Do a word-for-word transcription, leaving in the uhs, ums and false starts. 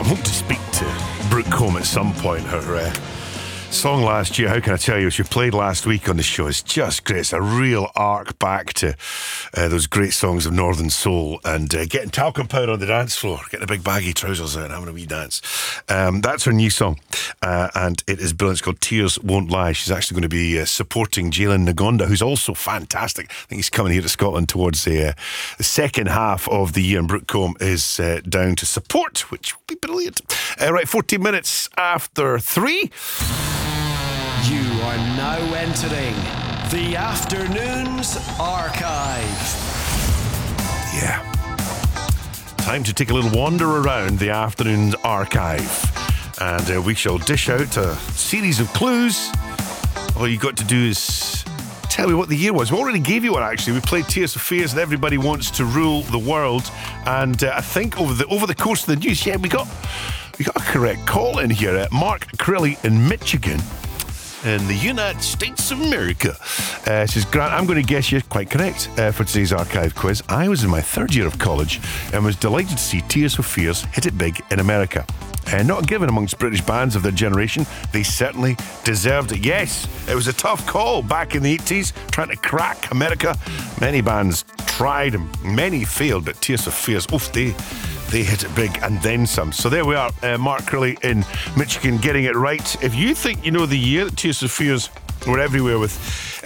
hope to speak to Brooke Combe at some point. Her uh, song last year, how can I tell you, she played last week on the show. It's just great. It's a real arc back to uh, those great songs of Northern Soul and uh, getting talcum powder on the dance floor, getting the big baggy trousers out and having a wee dance. Um, that's her new song, uh, and it is brilliant. It's called Tears Won't Lie. She's actually going to be uh, supporting Jalen Nagonda, who's also fantastic. I think he's coming here to Scotland towards the, uh, the second half of the year, and Brooke Combe is uh, down to support, which will be brilliant. Uh, right, fourteen minutes after three. You are now entering the Afternoons Archive. Yeah. Time to take a little wander around the Afternoons Archive. And uh, we shall dish out a series of clues. All you got to do is tell me what the year was. We already gave you one, actually. We played Tears for Fears and Everybody Wants to Rule the World. And uh, I think over the over the course of the news, yeah, we got, we got a correct call in here. Uh, Mark Crilly in Michigan, in the United States of America. Uh, says, Grant, I'm going to guess you're quite correct uh, for today's archive quiz. I was in my third year of college and was delighted to see Tears for Fears hit it big in America. Uh, not given amongst British bands of their generation, they certainly deserved it. Yes, it was a tough call back in the eighties, trying to crack America. Many bands tried and many failed, but Tears for Fears, oof, they... They hit it big and then some. So there we are, uh, Mark Crilly in Michigan getting it right. If you think you know the year that Tears for Fears were everywhere with